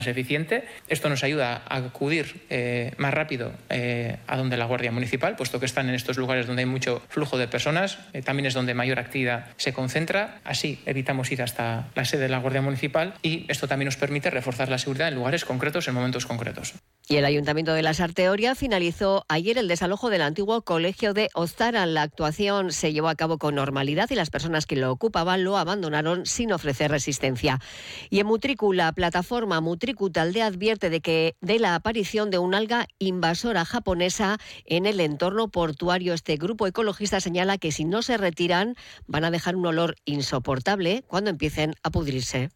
eficiente. Esto nos ayuda a acudir más rápido a donde la Guardia Municipal, puesto que están en estos lugares donde hay mucho flujo de personas. También es donde mayor actividad se concentra. Así evitamos ir hasta la sede de la Guardia Municipal y esto también nos permite reforzar la seguridad en lugares concretos, en momentos concretos. Y el Ayuntamiento de Lasarte Oria finalizó ayer el desalojo del antiguo colegio de Oztaran. La actuación se llevó a cabo con normalidad y las personas que lo ocupaban lo abandonaron sin ofrecer resistencia. Y en Mutriku, la plataforma Mutriku Taldea advierte de la aparición de un alga invasora japonesa en el entorno portuario. Este grupo ecologista señala que si no se retiran van a dejar un olor insoportable cuando empiecen a pudrirse.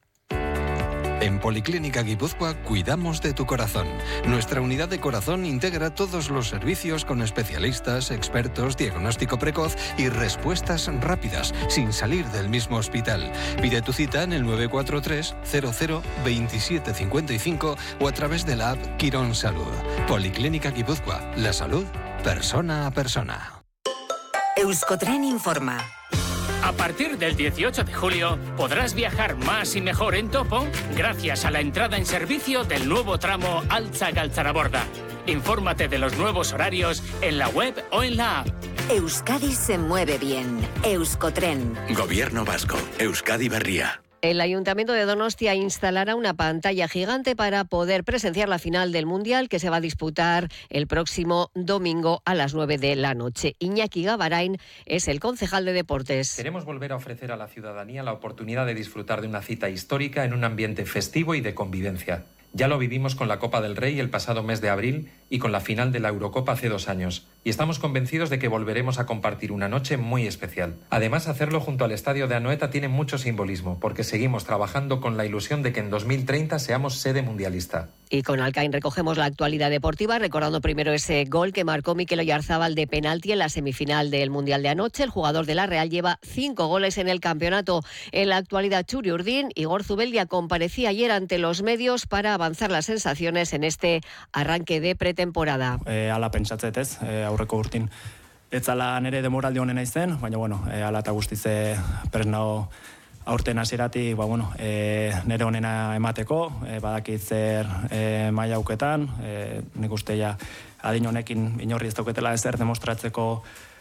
En Policlínica Guipúzcoa cuidamos de tu corazón. Nuestra unidad de corazón integra todos los servicios con especialistas, expertos, diagnóstico precoz y respuestas rápidas, sin salir del mismo hospital. Pide tu cita en el 943 00 27 55 o a través de la app Quirón Salud. Policlínica Guipúzcoa, la salud persona a persona. Euskotren informa. A partir del 18 de julio podrás viajar más y mejor en Topo gracias a la entrada en servicio del nuevo tramo Altza-Galtzaraborda. Infórmate de los nuevos horarios en la web o en la app. Euskadi se mueve bien. Euskotren. Gobierno vasco. Euskadi Berria. El Ayuntamiento de Donostia instalará una pantalla gigante para poder presenciar la final del Mundial que se va a disputar el próximo domingo a las 9 de la noche. Iñaki Gabarain es el concejal de Deportes. Queremos volver a ofrecer a la ciudadanía la oportunidad de disfrutar de una cita histórica en un ambiente festivo y de convivencia. Ya lo vivimos con la Copa del Rey el pasado mes de abril y con la final de la Eurocopa hace 2 años. Y estamos convencidos de que volveremos a compartir una noche muy especial. Además, hacerlo junto al estadio de Anoeta tiene mucho simbolismo, porque seguimos trabajando con la ilusión de que en 2030 seamos sede mundialista. Y con Alcaín recogemos la actualidad deportiva, recordando primero ese gol que marcó Mikel Oyarzábal de penalti en la semifinal del Mundial de anoche. El jugador de la Real lleva 5 goles en el campeonato. En la actualidad, Txuri Urdin, Igor Zubeldia comparecía ayer ante los medios para avanzar las sensaciones en este arranque de pretemporada. Ala pentsatzet ez, aurreko urtin ez zala nere demoraldi honena izen, baina bueno, ala eta guztiz presnao aurten hasieratik, nere honena emateko, badakit zer maila auketan, nik uste ja adin honekin inorri ez dauketela ezer demostratzeko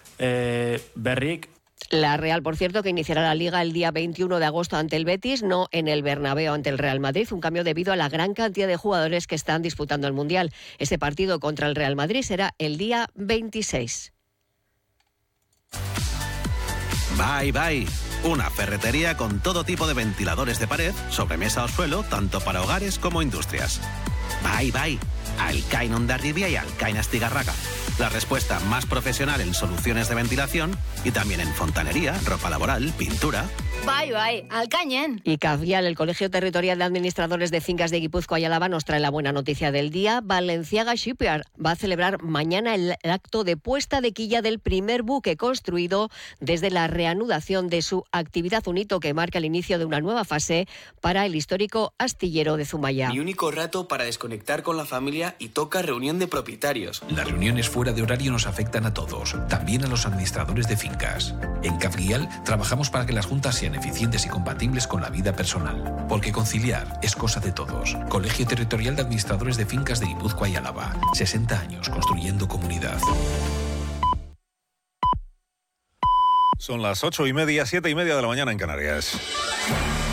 berrik. La Real, por cierto, que iniciará la Liga el día 21 de agosto ante el Betis, no en el Bernabéu ante el Real Madrid. Un cambio debido a la gran cantidad de jugadores que están disputando el Mundial. Ese partido contra el Real Madrid será el día 26. Bye Bye, una ferretería con todo tipo de ventiladores de pared, sobremesa o suelo, tanto para hogares como industrias. Bye Bye, Alcain Hondarribia y Alcain Astigarraga. La respuesta más profesional en soluciones de ventilación y también en fontanería, ropa laboral, pintura. Bye, bye, Alcañen. Y Cavial, el Colegio Territorial de Administradores de Fincas de Guipúzcoa y Álava, nos trae la buena noticia del día. Balenciaga Shipyard va a celebrar mañana el acto de puesta de quilla del primer buque construido desde la reanudación de su actividad, un hito que marca el inicio de una nueva fase para el histórico astillero de Zumaya. Mi único rato para desconectar con la familia y toca reunión de propietarios. Las reuniones fuera de horario nos afectan a todos, también a los administradores de fincas. En Cavial trabajamos para que las juntas sean eficientes y compatibles con la vida personal, porque conciliar es cosa de todos. Colegio Territorial de Administradores de Fincas de Guipúzcoa y Álava. 60 años construyendo comunidad. Son las 8:30, 7:30 de la mañana en Canarias.